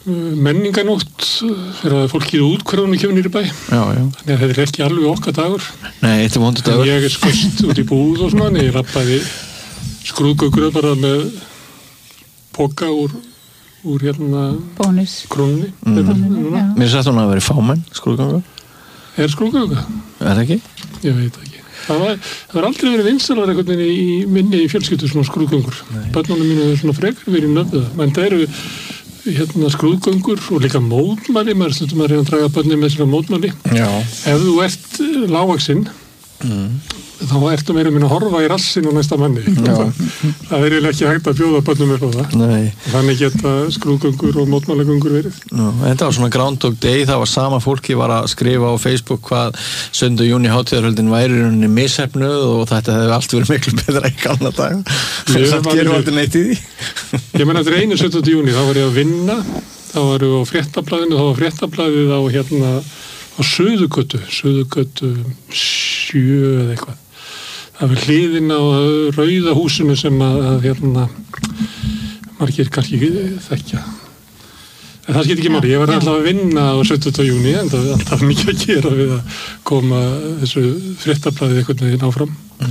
menninganótt þegar fólk út hverjum kemur nýri bæ. Já. Þannig að þetta ekki alveg okkar dagur. Nei, þetta vondur dagur. Ég skoist út í búð og svona, en ég labbaði skrúðgöngur bara með poka úr Bónus. Krónunni. Mér sagt hún að vera fámenn, skrúðgöngur. Skrúðgöngur? Það ekki? Ég veit ekki. Það var aldrei verið vinsalar einhvern veginn í minni í fjölskyldu svona skrúðgöngur. Börnunum mínu er svona frekar verið nöfnið. Men það eru skrúðgöngur og líka mótmæli. Maður stundum að reyna að draga börnum með sér mótmæli. Já. Ef þú ert lágvaxinn, þá ertu meira að horfa í rassin á næsta manni. Það er ekki hægt að bjóða börnum upp á það. Nei. Þannig geta skrúðgöngur og mótmælagöngur verið. Þetta var svona Groundhog Day, það var sama fólki var að skrifa á Facebook hvað 7. júní hátíðarhöldin væri í rauninni misheppnuð og þetta hefði allt verið miklu betra í gamla dag. Það gerum aldrei neitt í því. Ég menn að þetta er einu 7. júní, þá var ég að vinna, þá varu á fréttablaðinu, þá var fréttablaðið á Suðurgötu 7 eða eitthvað. Það var hliðin á Rauða húsinu sem að margir kannski þekkja. En það skiptir ekki máli. Ég var alltaf að vinna á 17. júní, en það var alltaf mikið að gera við að koma þessu fréttablaðið einhvern veginn áfram.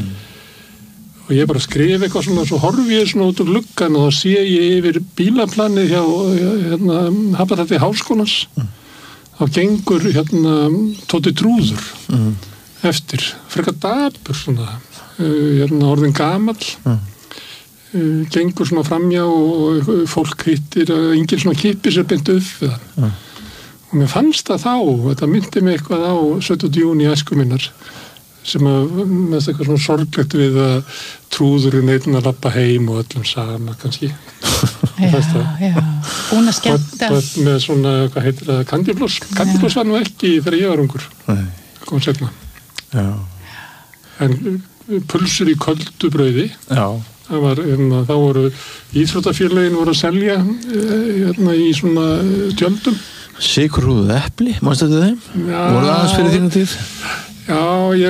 Og ég bara skrif eitthvað svona, svo horfi ég svona út úr gluggan og þá sé ég yfir bílaplanið hjá Happdrætti Háskólans. Þá gengur Tóti Trúður eftir, frekar dapur svona, orðin gamall, gengur svona framjá og fólk hittir að enginn svona kippir sér beint upp við hann. Og mér fannst það þá, þetta myndi mig eitthvað á 17. júní æsku minnar, sem að með eitthvað svona sorglegt við að Trúðurinn einn að labba heim og öllum sama kannski. Já, búin að skemmta. Með svona, hvað heitir það, kandifloss. Kandifloss var nú ekki þegar ég var ungur. Kom seinna. Já. En pulsur í köldu brauði. Já. Það var, þá voru íþróttafélögin voru að selja í svona tjöldum. Sykurrúðuð epli, manstu þetta þeim? Já. Voru það aðeins fyrir þínu tíð? Já,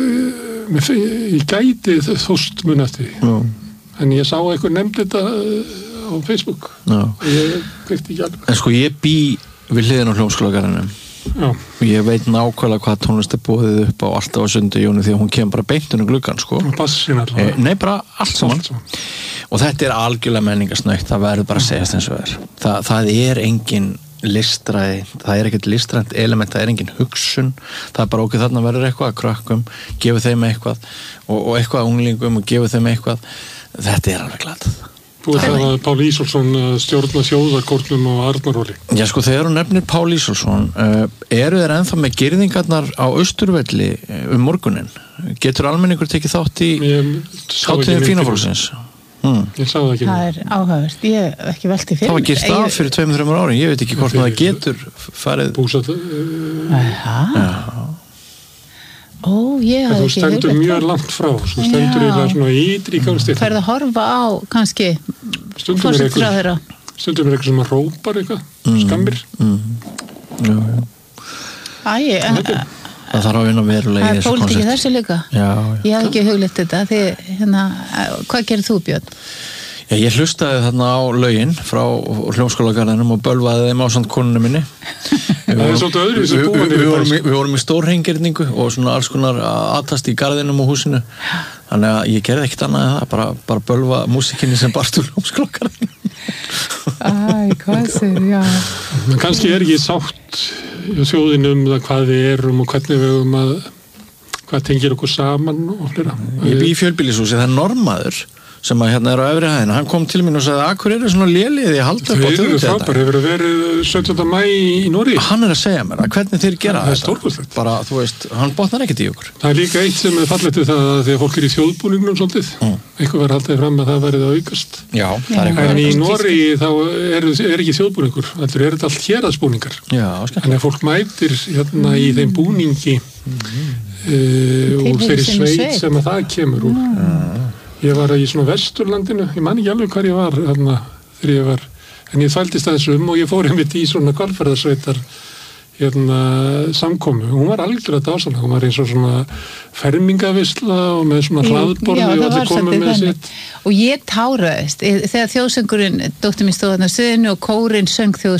ég gæti þóst mun eftir því. Já. En ég sá eitthvað nefndi þetta á Facebook. Já. Ég veit ekki alveg. En sko, ég bý við hliðin á Hljómskálagarðinum. Já. Ég veit nákvæmlega hvað tónlist er boðið upp á alltaf á 7. júní því að hún kemur bara beint inn á gluggann, sko. Bassin alltaf. Nei, bara allt saman. Og þetta er algjörlega menningarsnautt, það verður bara að segjast eins og það er engin listræði, það er ekkert listrænt element, það er engin hugsun, það er bara okkur þarna verður eitthvað að krökkum, gefur þeim eitthvað og eitthvað að unglingum og gefur þeim eitthvað, þetta er alveg glatað. Þú veist að Páll Ísólfsson stjórna þjóðarkórnum á Arnarhóli. Já, sko, þegar hún nefnir Páll Ísólfsson, eru þeir ennþá með girðingarnar á Austurvelli morguninn? Getur almenningur tekið þátt í hátíðin Fínafólksins? Ég sá það ekki. Það er áhugavert, ég hef ekki velti fyrir. Það var gert af fyrir 2-3 árin, ég veit ekki hvort það getur farið. Búsat. Ég hafði ekki þú stendur mjög langt frá, þú stendur í það svona ytri gangstil. Færðu að horfa á kannski forsætisráðherra. Stundum er eitthvað sem að rópar eitthvað, skammir. Það þarf að vinna verulega í þessu koncept. Það er pólitík í þessu líka. Ég hafði ekki hugleitt þetta, hvað gerir þú, Björn? Já, ég hlustaði þarna á lögin frá Hljómskálagarðinum og bölvaði þeim ásamt konunni minni. Það er svolítið öðru sem búin við vorum í stórhengirningu og svona alls konar aðtast í garðinum og húsinu. Þannig að ég gerði ekkert annað en það, bara bölva músikinni sem barst úr Hljómskálagarðinum. Hvað sér, já. Men kannski er ekki sátt í þjóðinu það hvað við erum og hvernig við hvað tengir okkur saman og flera. Ég bý í fjölbýlishúsi, það er Normaður sem að hérna er á efri hæðina, hann kom til mín og sagði Akureyri er svona lélegið, ég haldi upp á þau þetta. Hefur verið 17. maí í Noregi? Hann er að segja mér að hvernig þeir gera þetta. Það er stórkostlegt. Bara, þú veist, hann botnar ekkert í okkur. Það er líka eitt sem er fallegt við það að þegar fólk er í þjóðbúningnum svolítið. Eitthvað var haldið fram að það verið að aukast. Já, það er eitthvað. En í Noregi þá er ekki þjóðbúningur, heldur er þetta allt héraðsbúningar. Já, þannig að fólk mætir hérna í þeim búningi og þeirri sveit sem að það kemur úr. Ég var í svona Vesturlandinu, ég man ekki alveg hvar ég var þarna þegar ég var, en ég þvældist aðeins og ég fór einmitt í svona hvalfjarðarsveitar samkomu. Hún var algjörlega dásamleg, hún var eins og svona fermingavisla og með svona hlaðborði og allir komið með sitt. Og ég táraðist þegar þjóðsöngurinn, dóttir mín stóð þarna á sviðinu og kórinn söng